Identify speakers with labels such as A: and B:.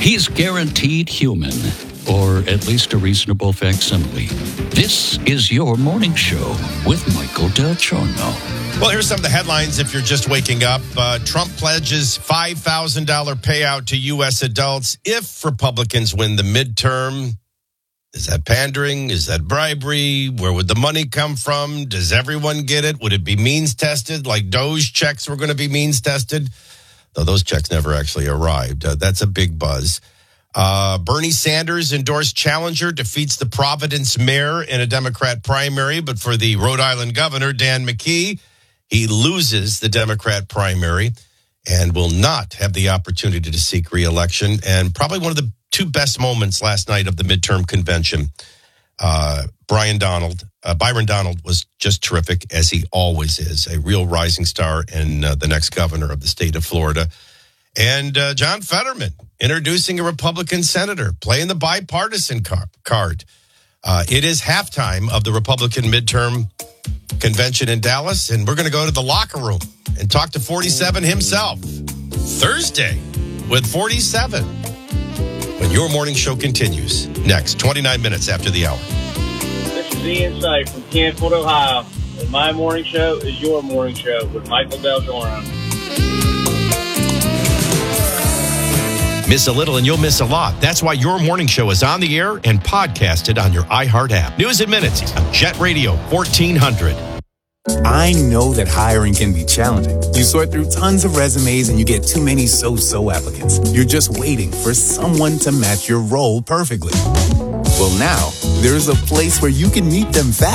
A: He's guaranteed human, or at least a reasonable facsimile. This is Your Morning Show with Michael Del Giorno.
B: Well, here's some of the headlines if you're just waking up. Trump pledges $5,000 payout to U.S. adults if Republicans win the midterm. Is that pandering? Is that bribery? Where would the money come from? Does everyone get it? Would it be means tested? Like Doge checks were going to be means tested? Though those checks never actually arrived. That's a big buzz. Bernie Sanders endorsed challenger, defeats the Providence mayor in a Democrat primary. But for the Rhode Island governor, Dan McKee, he loses the Democrat primary and will not have the opportunity to seek re-election. And probably one of the two best moments last night of the midterm convention. Byron Donald was just terrific, as he always is, a real rising star and the next governor of the state of Florida. And John Fetterman introducing a Republican senator, playing the bipartisan card. It is halftime of the Republican midterm convention in Dallas, and we're going to go to the locker room and talk to 47 himself. Thursday with 47. When Your Morning Show continues next, 29 minutes after the hour.
C: This is the Insight from Canfield, Ohio. And my morning show is Your Morning Show with Michael Del Giorno.
B: Miss a little and you'll miss a lot. That's why Your Morning Show is on the air and podcasted on your iHeart app. News at Minutes on Jet Radio 1400.
D: I know that hiring can be challenging. You sort through tons of resumes and you get too many so-so applicants. You're just waiting for someone to match your role perfectly. Well, now, there's a place where you can meet them fast.